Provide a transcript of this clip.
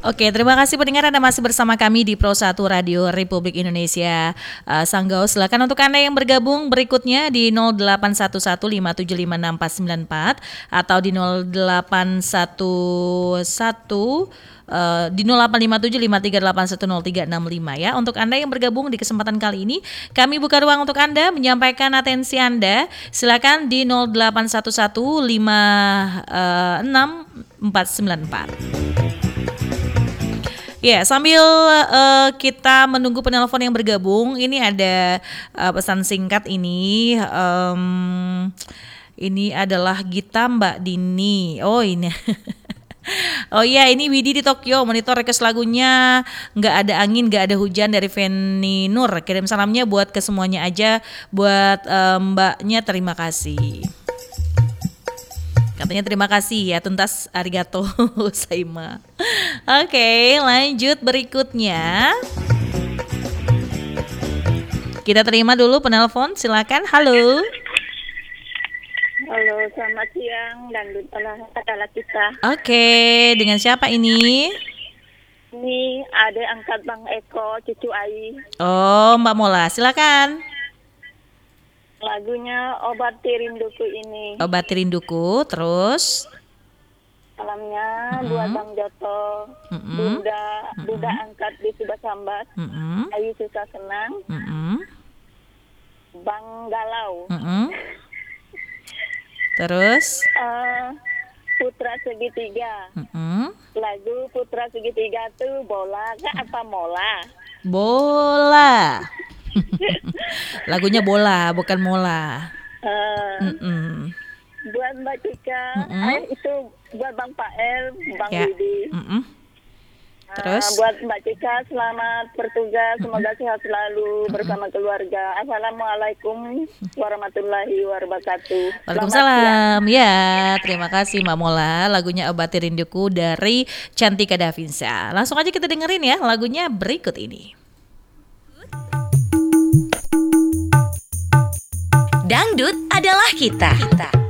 Oke, terima kasih pendengar, Anda masih bersama kami di Pro 1 Radio Republik Indonesia Sanggau. Silakan untuk Anda yang bergabung berikutnya di 0811575644 atau di 0811 di 085753810365 ya. Untuk Anda yang bergabung di kesempatan kali ini, kami buka ruang untuk Anda menyampaikan atensi Anda. Silakan di 0811564494. Ya, sambil kita menunggu penelpon yang bergabung, ini ada pesan singkat ini. Ini adalah Gita Mbak Dini. Oh ini. Oh iya, ini Widi di Tokyo, monitor request lagunya nggak ada angin, nggak ada hujan dari Feni Nur. Kirim salamnya buat ke semuanya aja, buat mbaknya, terima kasih. Katanya terima kasih ya, tuntas arigato saima. Oke, lanjut berikutnya. Kita terima dulu penelpon, silakan. Halo. Halo, selamat siang dan adalah kita. Oke, dengan siapa ini? Ini ada angkat Bang Eko, cucu Ai. Oh, Mbak Mola, silakan. Lagunya Obati Rinduku ini. Obati Rinduku, terus Salamnya buat Bang Joto, Bunda angkat di Subah Sambat, Ayu Susah Senang, Bang Galau. Terus Putra Segitiga. Lagu Putra Segitiga tuh bola kah apa mola? Bola. Lagunya bola, bukan mola. Buat Mbak Cika, itu buat Bang Pael, Bang Ya. Widi. Terus Buat Mbak Cika, selamat bertugas, semoga sehat selalu bersama keluarga. Assalamualaikum warahmatullahi wabarakatuh. Waalaikumsalam. Ya, terima kasih Mbak Mola. Lagunya Obati Rinduku dari Cantika Davinsa. Langsung aja kita dengerin ya lagunya berikut ini. Dangdut adalah kita.